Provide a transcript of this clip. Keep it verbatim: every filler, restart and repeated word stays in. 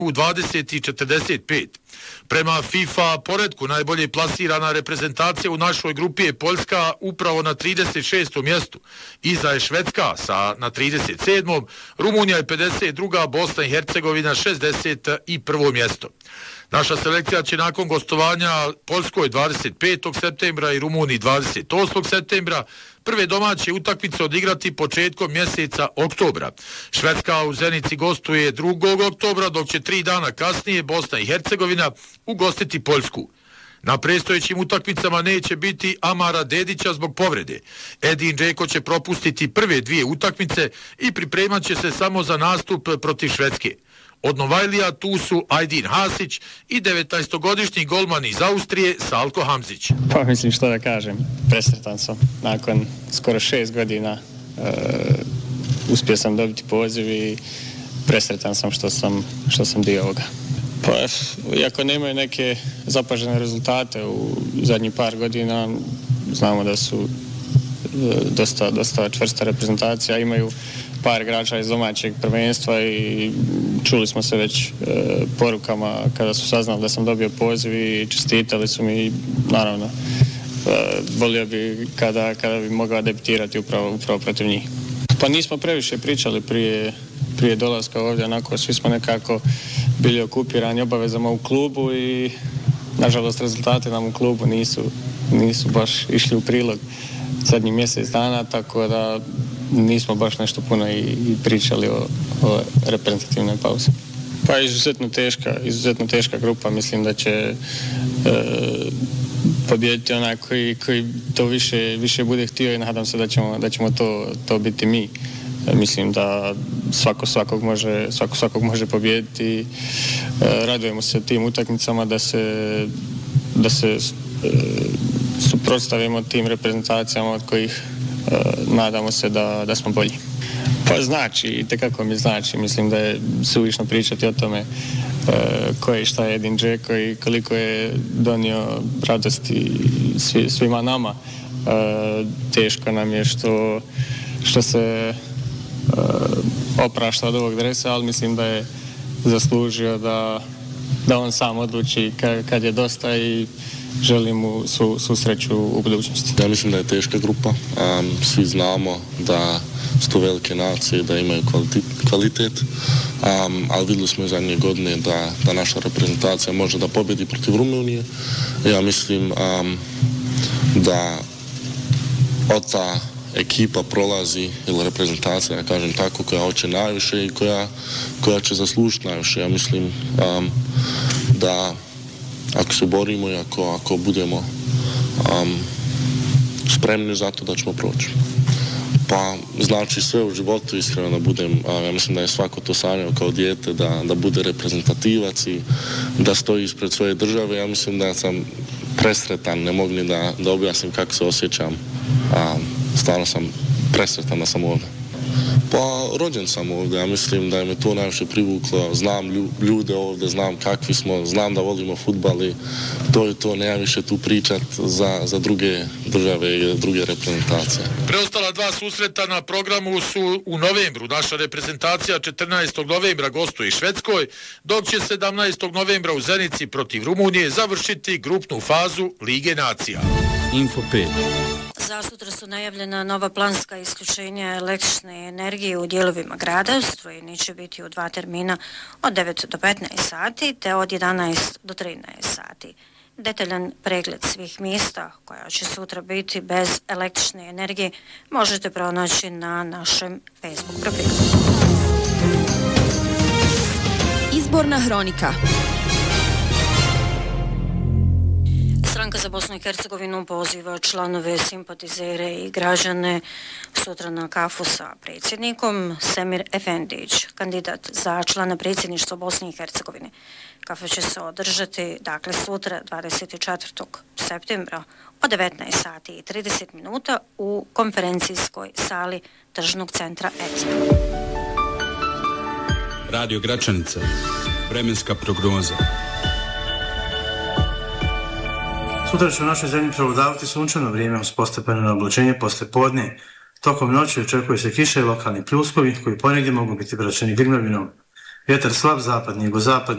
u dvadeset i četrdeset pet. Prema FIFA poredku najbolje plasirana reprezentacija u našoj grupi je Poljska upravo na trideset šestom mjestu. Iza je Švedska sa na trideset sedmom Rumunija je pedeset druga Bosna i Hercegovina šezdeset prvo mjesto. Naša selekcija će nakon gostovanja Poljskoj dvadeset petog septembra i Rumuniji dvadeset osmog septembra prve domaće utakmice odigrati početkom mjeseca oktobra. Švedska u Zenici gostuje drugog oktobra, dok će tri dana kasnije Bosna i Hercegovina ugostiti Poljsku. Na predstojećim utakmicama neće biti Amara Dedića zbog povrede. Edin Džeko će propustiti prve dvije utakmice i pripremat će se samo za nastup protiv Švedske. Od Novajlija tu su Ajdin Hasić i devetnaestogodišnji golman iz Austrije Salko Hamzić. Pa mislim što da kažem, presretan sam. Nakon skoro šest godina uh, uspio sam dobiti poziv i presretan sam što sam, što sam dio ovoga. Pa iako nemaju neke zapažene rezultate u zadnjih par godina, znamo da su uh, dosta, dosta čvrsta reprezentacija, imaju par igrača iz domaćeg prvenstva i čuli smo se već e, porukama kada su saznali da sam dobio poziv i čestitali su mi, naravno, e, volio bi kada, kada bi mogao debitirati upravo, upravo protiv njih. Pa nismo previše pričali prije, prije dolaska ovdje, onako svi smo nekako bili okupirani obavezama u klubu i nažalost rezultati nam u klubu nisu, nisu baš išli u prilog zadnjih mjesec dana, tako da nismo baš nešto puno i, i pričali o, o reprezentativnoj pauzi. Pa izuzetno teška, izuzetno teška grupa, mislim da će e, pobijediti onaj koji, koji to više, više bude htio i nadam se da ćemo, da ćemo to, to biti mi. E, mislim da svako svakog može, svako svakog može pobijediti. E, radujemo se tim utakmicama da se, da se e, suprotstavimo tim reprezentacijama od kojih Uh, nadamo se da, da smo bolji. Pa znači, i tekako mi znači, mislim da je suvišno pričati o tome uh, ko je i šta je Edin Džeko i koliko je donio radosti svi, svima nama. Uh, teško nam je što, što se uh, oprašta od ovog dresa, ali mislim da je zaslužio da, da on sam odluči kad, kad je dosta i želim mu svu, svu sreću u budućnosti. Ja mislim da je teška grupa. Um, svi znamo da su to velike nacije, da imaju kvalitet, kvalitet um, ali vidjeli smo i zadnje godine da, da naša reprezentacija može da pobjedi protiv Rumunije. Ja mislim um, da od ta ekipa prolazi, ili reprezentacija, ja kažem tako, koja hoće najviše i koja, koja će zaslužiti najviše. Ja mislim um, da ako se borimo i ako, ako budemo um, spremni za to da ćemo proći. Pa znači sve u životu, iskreno da budem, um, ja mislim da je svako to sanjao kao dijete, da, da bude reprezentativac i da stoji ispred svoje države. Ja mislim da sam presretan, ne mogu ni da, da objasnim kako se osjećam. Um, stvarno sam presretan da sam ovdje. Pa rođen sam ovdje, ja mislim da je me to najviše privuklo, znam ljude ovdje, znam kakvi smo, znam da volimo fudbal i to je to, nema više tu pričat za, za druge države i druge reprezentacije. Preostala dva susreta na programu su u novembru. Naša reprezentacija četrnaestog novembra gostuje Švedskoj, dok će sedamnaestog novembra u Zenici protiv Rumunije završiti grupnu fazu Lige nacija. Info pet. Za sutra su najavljena nova planska isključenja električne energije u dijelovima grada. Strujeni će biti u dva termina od devet do petnaest sati te od jedanaest do trinaest sati. Detaljan pregled svih mjesta koja će sutra biti bez električne energije možete pronaći na našem Facebook profilu. Izborna hronika. Stranka za Bosnu i Hercegovinu poziva članove, simpatizere i građane sutra na kafu sa predsjednikom. Semir Efendić, kandidat za člana predsjedništva Bosne i Hercegovine. Kafa će se održati, dakle, sutra dvadeset četvrtog septembra od devetnaest sati i trideset minuta u konferencijskoj sali Tržnog centra Expo. Radio Gračanica, vremenska prognoza. Sutra će u našoj zemlji prevladavati sunčano vrijeme uz postepeno oblačenje posle podne. Tokom noći očekuje se kiša i lokalni pljuskovi koji ponegdje mogu biti praćeni grmljavinom. Vjetar slab zapadni, jugozapadni